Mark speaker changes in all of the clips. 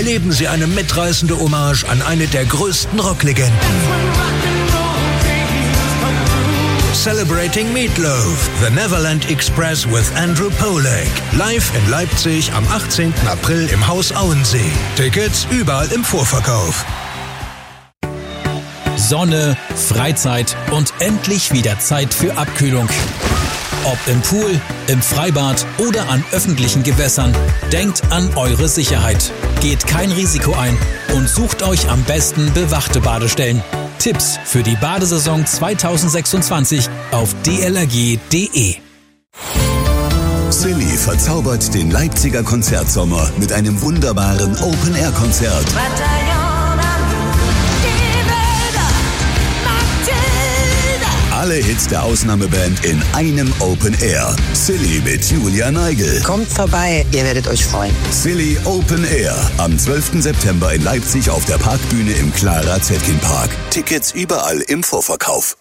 Speaker 1: erleben Sie eine mitreißende Hommage an eine der größten Rocklegenden. Celebrating Meatloaf, The Neverland Express with Andrew Polak. Live in Leipzig am 18. April im Haus Auensee. Tickets überall im Vorverkauf.
Speaker 2: Sonne, Freizeit und endlich wieder Zeit für Abkühlung. Ob im Pool, im Freibad oder an öffentlichen Gewässern, denkt an eure Sicherheit. Geht kein Risiko ein und sucht euch am besten bewachte Badestellen. Tipps für die Badesaison 2026 auf dlrg.de.
Speaker 3: Silly verzaubert den Leipziger Konzertsommer mit einem wunderbaren Open-Air-Konzert. Alle Hits der Ausnahmeband in einem Open Air. Silly mit Julia Neigel.
Speaker 4: Kommt vorbei, ihr werdet euch freuen.
Speaker 3: Silly Open Air. Am 12. September in Leipzig auf der Parkbühne im Clara Zetkin Park. Tickets überall im Vorverkauf.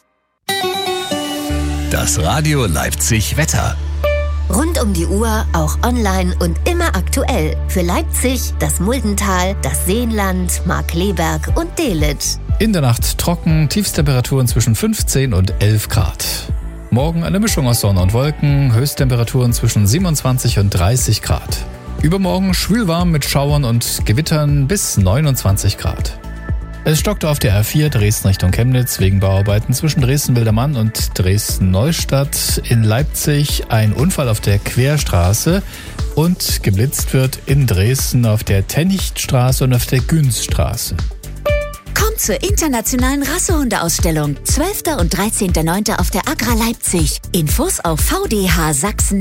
Speaker 5: Das Radio Leipzig Wetter.
Speaker 6: Rund um die Uhr, auch online und immer aktuell. Für Leipzig, das Muldental, das Seenland, Markkleeberg und Delitzsch.
Speaker 7: In der Nacht trocken, Tiefstemperaturen zwischen 15 und 11 Grad. Morgen eine Mischung aus Sonne und Wolken, Höchsttemperaturen zwischen 27 und 30 Grad. Übermorgen schwülwarm mit Schauern und Gewittern bis 29 Grad. Es stockte auf der A4 Dresden Richtung Chemnitz wegen Bauarbeiten zwischen Dresden-Wildermann und Dresden-Neustadt. In Leipzig ein Unfall auf der Querstraße und geblitzt wird in Dresden auf der Tennichtstraße und auf der Günzstraße.
Speaker 8: Kommt zur internationalen Rassehundeausstellung 12. und 13.09. auf der Agra Leipzig. Infos auf vdhsachsen.de.